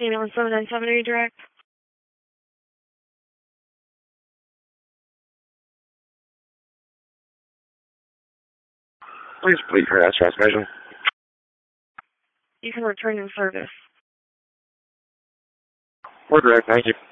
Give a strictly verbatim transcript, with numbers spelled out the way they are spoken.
Ambulance seven nine seven, are you direct? Please please for that transmission. You can return in service. We're direct, thank you.